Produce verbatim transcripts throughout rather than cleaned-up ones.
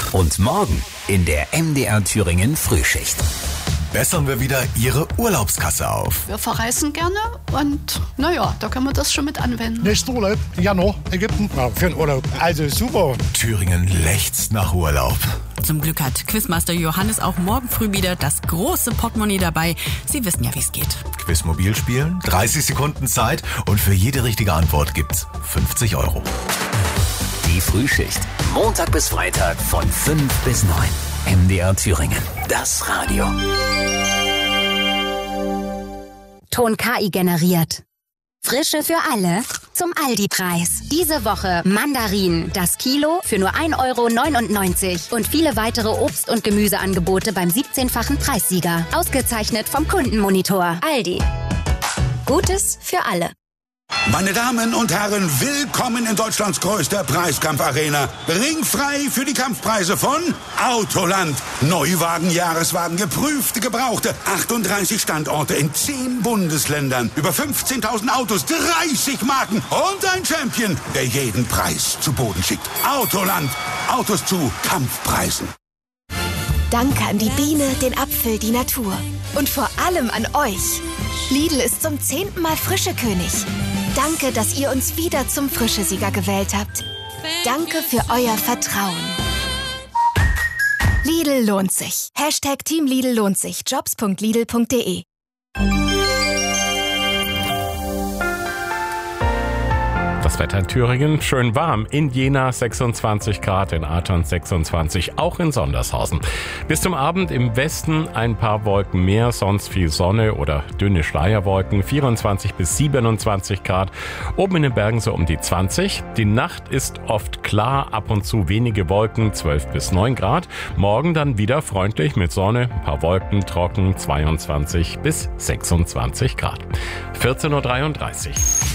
Und morgen in der M D R Thüringen Frühschicht. Bessern wir wieder Ihre Urlaubskasse auf. Wir verreisen gerne und naja, da kann man das schon mit anwenden. Nächster Urlaub, Januar, Ägypten. Ja, für den Urlaub, also super. Thüringen lechzt nach Urlaub. Zum Glück hat Quizmaster Johannes auch morgen früh wieder das große Portemonnaie dabei. Sie wissen ja, wie es geht. Quizmobil spielen, dreißig Sekunden Zeit und für jede richtige Antwort gibt's fünfzig Euro. Die Frühschicht. Montag bis Freitag von fünf bis neun. M D R Thüringen. Das Radio. Ton K I generiert. Frische für alle zum Aldi-Preis. Diese Woche Mandarinen, das Kilo für nur ein Euro neunundneunzig und viele weitere Obst- und Gemüseangebote beim siebzehnfachen Preissieger. Ausgezeichnet vom Kundenmonitor. Aldi. Gutes für alle. Meine Damen und Herren, willkommen in Deutschlands größter Preiskampfarena. Ringfrei für die Kampfpreise von Autoland. Neuwagen, Jahreswagen, geprüfte, gebrauchte. achtunddreißig Standorte in zehn Bundesländern. Über fünfzehntausend Autos, dreißig Marken und ein Champion, der jeden Preis zu Boden schickt. Autoland. Autos zu Kampfpreisen. Danke an die Biene, den Apfel, die Natur. Und vor allem an euch. Lidl ist zum zehnten Mal Frischekönig. Danke, dass ihr uns wieder zum Frischesieger gewählt habt. Danke für euer Vertrauen. Lidl lohnt sich. Hashtag Team Lidl lohnt sich. jobs punkt lidl punkt de. Das Wetter in Thüringen schön warm. In Jena sechsundzwanzig Grad, in Athern sechsundzwanzig, auch in Sondershausen. Bis zum Abend im Westen ein paar Wolken mehr, sonst viel Sonne oder dünne Schleierwolken, vierundzwanzig bis siebenundzwanzig Grad. Oben in den Bergen so um die zwanzig. Die Nacht ist oft klar, ab und zu wenige Wolken, zwölf bis neun Grad. Morgen dann wieder freundlich mit Sonne, ein paar Wolken, trocken, zweiundzwanzig bis sechsundzwanzig Grad. vierzehn Uhr dreiunddreißig.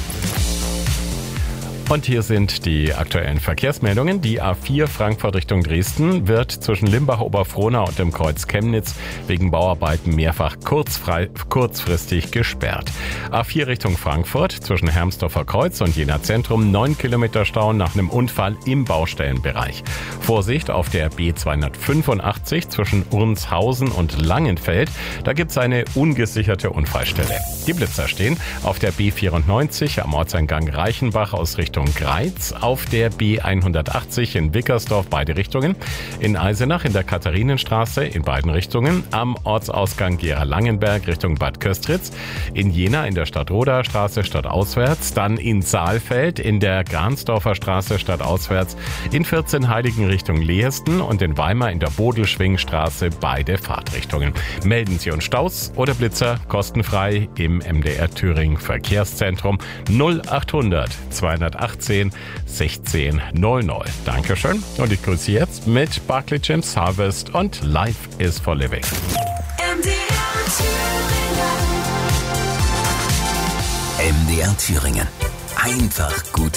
Und hier sind die aktuellen Verkehrsmeldungen. Die A vier Frankfurt Richtung Dresden wird zwischen Limbach-Oberfrohna und dem Kreuz Chemnitz wegen Bauarbeiten mehrfach kurzfrei, kurzfristig gesperrt. A vier Richtung Frankfurt zwischen Hermsdorfer Kreuz und Jena Zentrum neun Kilometer Stau nach einem Unfall im Baustellenbereich. Vorsicht auf der B zweihundertfünfundachtzig zwischen Urnshausen und Langenfeld. Da gibt es eine ungesicherte Unfallstelle. Die Blitzer stehen auf der B vierundneunzig am Ortseingang Reichenbach aus Richtung Greiz, auf der B hundertachtzig in Wickersdorf beide Richtungen, in Eisenach in der Katharinenstraße in beiden Richtungen, am Ortsausgang Gera-Langenberg Richtung Bad Köstritz, in Jena in der Stadtroder Straße stadtauswärts, dann in Saalfeld in der Gransdorfer Straße stadtauswärts, in Vierzehnheiligen Richtung Lehesten und in Weimar in der Bodelschwingstraße beide Fahrtrichtungen. Melden Sie uns Staus oder Blitzer kostenfrei im M D R Thüringen Verkehrszentrum null achthundert zweihundertachtzehn sechzehn null null. Dankeschön und ich grüße jetzt mit Barclay James Harvest und Life is for Living. M D R Thüringen. M D R Thüringen. Einfach gut.